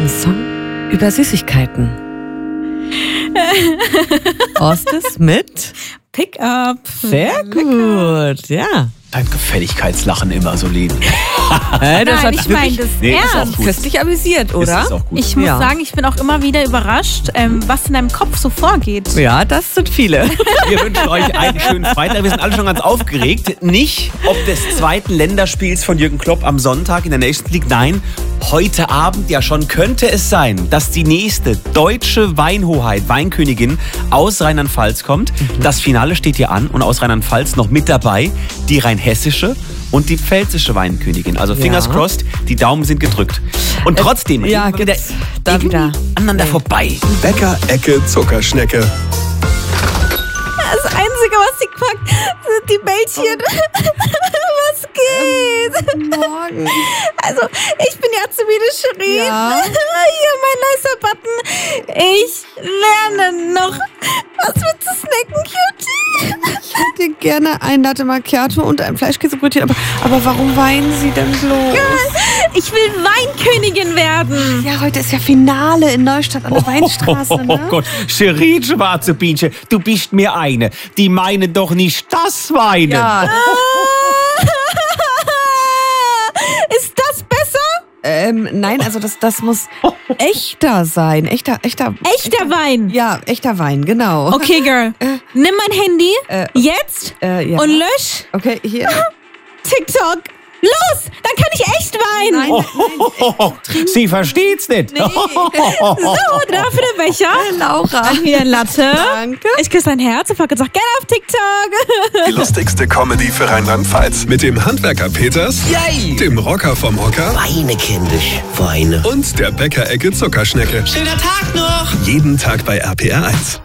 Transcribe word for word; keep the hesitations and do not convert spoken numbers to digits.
Ein Song über Süßigkeiten. Orstes mit Pickup. Sehr gut, ja. Dein Gefälligkeitslachen immer so lieben. Äh, das Nein, hat ich meine das Nee, ist auch ernst. gut. köstlich amüsiert, Das oder? ist auch gut. Ich muss Ja. sagen, ich bin auch immer wieder überrascht, ähm, was in deinem Kopf so vorgeht. Ja, das sind viele. Wir wünschen euch einen schönen Freitag. Wir sind alle schon ganz aufgeregt. Nicht ob des zweiten Länderspiels von Jürgen Klopp am Sonntag in der Nations League. Nein, heute Abend ja schon könnte es sein, dass die nächste deutsche Weinhoheit, Weinkönigin aus Rheinland-Pfalz kommt. Das Finale steht hier an und aus Rheinland-Pfalz noch mit dabei die rheinhessische und die pfälzische Weinkönigin. Also fingers Ja. crossed, die Daumen sind gedrückt. Und trotzdem ja, reden wir gibt's da irgendwie wieder. aneinander vorbei. Bäcker Ecke Zuckerschnecke. Das Einzige, was sie packt, sind die Bällchen. Was geht? Morgen. Also, ich bin ja Azubine Shirin. Ja. Hier mein nicer Button. Ich lerne noch. Was willst du snacken, Cutie? Ich hätte gerne ein Latte Macchiato und ein Fleischkäsebrötchen. Aber, aber warum weinen Sie denn bloß? Ich will Weinkönigin werden. Ja, heute ist ja Finale in Neustadt an der Weinstraße, Oh, ne? Gott, Shirin, schwarze Bienchen, du bist mir eine. Die meinen doch nicht das Weinen. Ja, Ist das besser? ähm, nein, also das, das muss echter sein. Echter, echter. Echter Wein. Ja, echter Wein, genau. Okay, Girl. Nimm mein Handy Äh, jetzt Äh, ja. und lösch Okay, hier. TikTok. Los, dann kann ich echt weinen. Nein, Oh, Sie versteht's nicht. So, dafür der Becher. Laura. Hier ein Latte. Danke. Ich küsse dein Herz und Volker sagt, gerne auf TikTok. Die lustigste Comedy für Rheinland-Pfalz. Mit dem Handwerker Peters, Yay! dem Rocker vom Hocker Weine, kindisch, Weine. und der Bäcker Ecke Zuckerschnecke. Schöner Tag noch! Jeden Tag bei R P R eins.